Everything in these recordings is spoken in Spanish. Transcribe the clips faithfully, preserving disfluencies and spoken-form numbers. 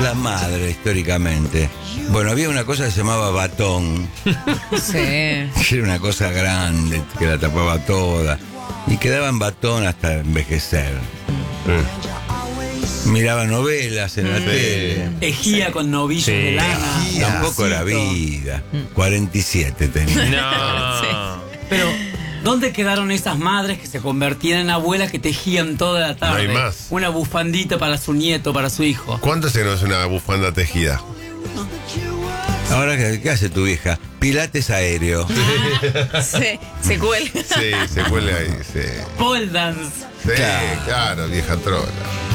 La madre, históricamente. Bueno, había una cosa que se llamaba batón. Sí. Que era una cosa grande, que la tapaba toda. Y quedaba en batón hasta envejecer. Mm. Miraba novelas en la mm. tele. Tejía con novillos sí. de lana. Tejía. Tampoco era vida. cuarenta y siete tenía. No. Sí. Pero, ¿dónde quedaron esas madres que se convertían en abuelas que tejían toda la tarde? No hay más. Una bufandita para su nieto, para su hijo. ¿Cuánto se nos una bufanda tejida? Ahora, ¿qué hace tu vieja? Pilates aéreo. Sí, se cuelga. Sí, se cuelga ahí, sí. Pole dance. Sí, claro, claro vieja trola.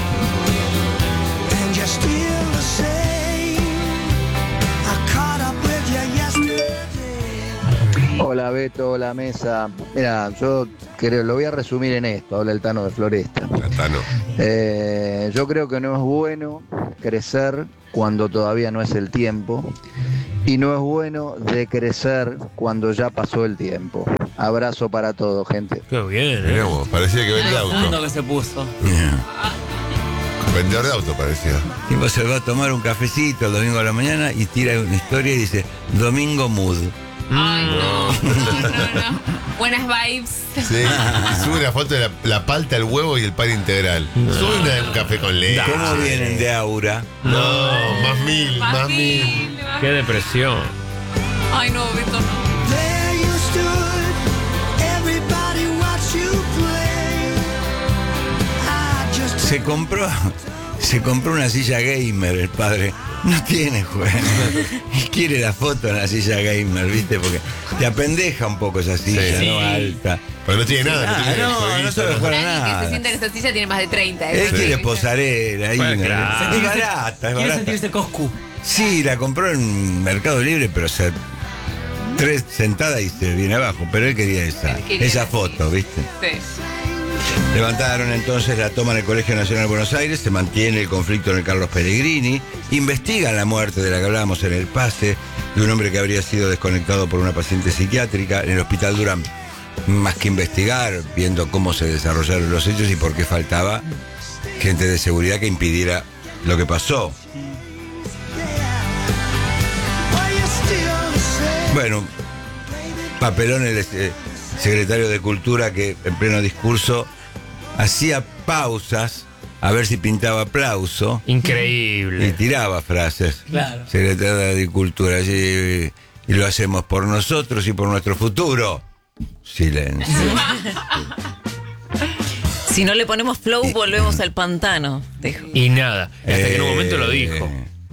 Hola Beto, hola mesa. Mira, yo creo, lo voy a resumir en esto, habla el Tano de Floresta. El Tano. Eh, yo creo que no es bueno crecer cuando todavía no es el tiempo y no es bueno decrecer cuando ya pasó el tiempo. Abrazo para todos, gente. Qué bien, ¿eh? Miramos, parecía que vendía auto. que se puso. Yeah. Vendedor de auto parecía. Y vos se va a tomar un cafecito el domingo a la mañana y tira una historia y dice, Domingo Mood. Ay, no. no, no, no. Buenas vibes. Sí, sube una foto de la, la palta, el huevo y el pan integral. No. Sube una, un café con leche. ¿Cómo vienen de aura? No, no más mil, más, más mil. mil. Qué depresión. Ay, no, Beto, no. Se compró, se compró una silla gamer el padre. No tiene juego. Quiere la foto en la silla gamer, ¿viste? Porque te apendeja un poco esa silla, sí, ¿no? Sí. Alta. Pero no tiene nada. Ah, no, tiene no, no se lo juega nada. Que se sienta en esa silla tiene más de treinta. Él quiere posarela ahí. Bueno, claro. Es barata, es Quiere barata. sentirse Coscu. Sí, la compró en Mercado Libre, pero se tres sentadas y se viene abajo. Pero él quería esa, él quería esa foto, ¿viste? Sí. Levantaron entonces la toma en el Colegio Nacional de Buenos Aires, se mantiene el conflicto en el Carlos Pellegrini, investigan la muerte de la que hablábamos en el pase, de un hombre que habría sido desconectado por una paciente psiquiátrica en el Hospital Durán. Más que investigar, viendo cómo se desarrollaron los hechos y por qué faltaba gente de seguridad que impidiera lo que pasó. Bueno, papelón el eh, secretario de Cultura que en pleno discurso hacía pausas a ver si pintaba aplauso. Increíble. Y tiraba frases. Claro. Secretario de Agricultura. Y, y lo hacemos por nosotros y por nuestro futuro. Silencio. Si no le ponemos flow, y, volvemos al pantano. Dijo. Y nada. Hasta eh, que en un momento lo dijo.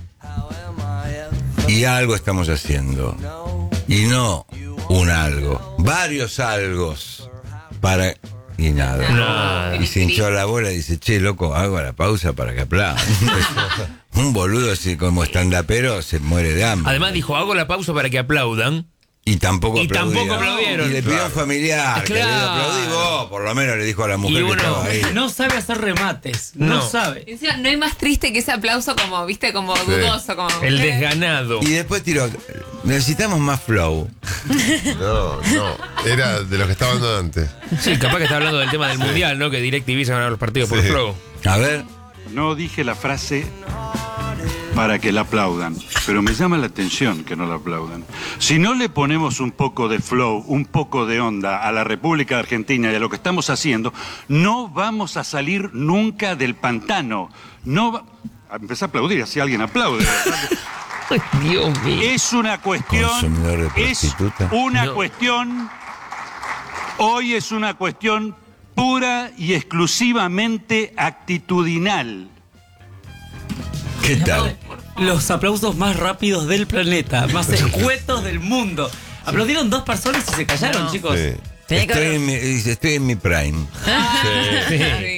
Y algo estamos haciendo. Y no un algo. Varios algos. Para... Y nada. nada. Y se hinchó la bola y dice, che, loco, hago la pausa para que aplaudan. Un boludo así como estandapero se muere de hambre. Además dijo, hago la pausa para que aplaudan. Y tampoco y tampoco aplaudieron. Y le pidió a un familiar, claro, que le aplaudí vos, por lo menos le dijo a la mujer y bueno, que estaba ahí. No sabe hacer remates, no, no sabe. Encima, no hay más triste que ese aplauso como, viste, como sí. dudoso. Como, el desganado. Y después tiró, necesitamos más flow. No, no, era de los que estaban hablando antes. Sí, capaz que está hablando del tema del sí. mundial, ¿no? Que DirecTV se van a ganar los partidos sí. por flow. A ver. No dije la frase para que la aplaudan, pero me llama la atención que no la aplaudan. Si no le ponemos un poco de flow, un poco de onda a la República Argentina y a lo que estamos haciendo, no vamos a salir nunca del pantano. No va... Empecé a aplaudir, así alguien aplaude. Ay, Dios mío. Es una cuestión, es una no. cuestión, hoy es una cuestión pura y exclusivamente actitudinal. ¿Qué tal? Los aplausos más rápidos del planeta, más escuetos del mundo. Aplaudieron dos personas y se callaron, no. chicos. Sí. Estoy, en mi, estoy en mi prime. Ah, sí. Sí.